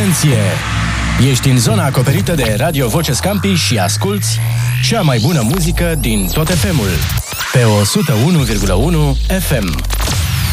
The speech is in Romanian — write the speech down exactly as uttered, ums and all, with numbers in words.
Atenție! Ești în zona acoperită de Radio Voce Scampi și asculți cea mai bună muzică din tot F M-ul pe o sută unu virgulă unu F M.